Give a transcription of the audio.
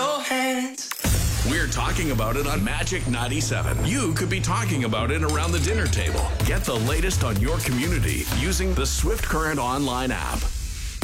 your hands. We're talking about it on Magic 97. You could be talking about it around the dinner table. Get the latest on your community using the Swift Current online app.